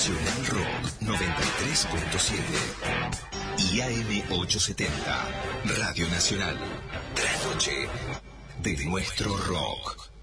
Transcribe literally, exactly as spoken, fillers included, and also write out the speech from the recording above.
Nacional Rock noventa y tres punto siete y A M ochocientos setenta, Radio Nacional. La noche de nuestro rock.